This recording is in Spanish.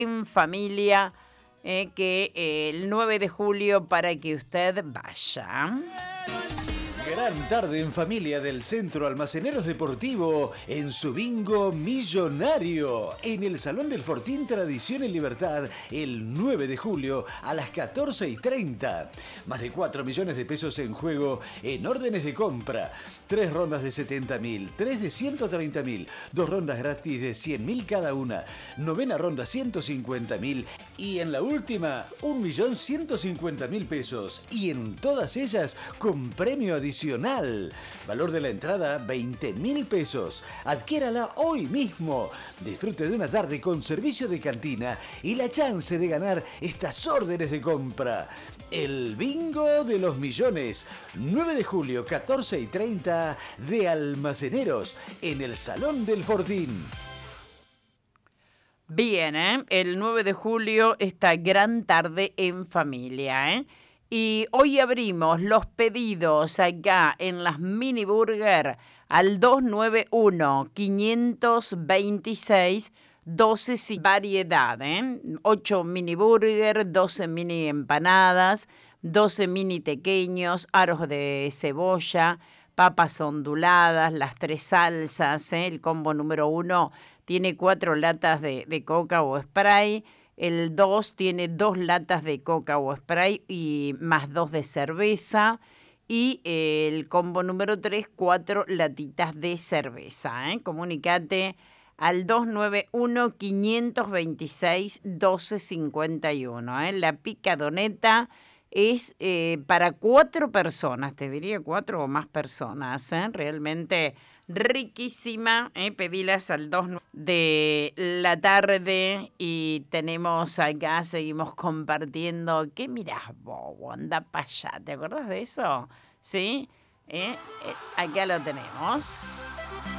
en familia, que el 9 de julio para que usted vaya. Gran tarde en familia del Centro Almaceneros Deportivo en su bingo millonario en el Salón del Fortín Tradición y Libertad el 9 de julio a las 14:30. Más de 4 millones de pesos en juego en órdenes de compra. 3 rondas de 70.000, 3 de 130.000, 2 rondas gratis de 100.000 cada una, novena ronda 150.000 y en la última 1.150.000 pesos y en todas ellas con premio adicional. Valor de la entrada 20.000 pesos. Adquiérala hoy mismo. Disfrute de una tarde con servicio de cantina y la chance de ganar estas órdenes de compra. El bingo de los millones. 9 de julio, 14:30 de Almaceneros en el Salón del Fortín. Bien, el 9 de julio, esta gran tarde en familia, Y hoy abrimos los pedidos acá en las Mini Burger al 291-526-12 variedad, 8 mini burger, 12 mini empanadas, 12 mini tequeños, aros de cebolla, papas onduladas, las 3 salsas, el combo número 1 tiene 4 latas de coca o spray. El 2 tiene 2 latas de coca o spray y más 2 de cerveza. Y el combo número 3, 4 latitas de cerveza. Comunicate al 291-526-1251. La picadoneta es para 4 personas, te diría 4 o más personas. Realmente riquísima. Pedilas al 2 de la tarde y tenemos acá, seguimos compartiendo. ¿Qué mirás, bobo? Anda para allá. ¿Te acordás de eso? ¿Sí? Acá lo tenemos.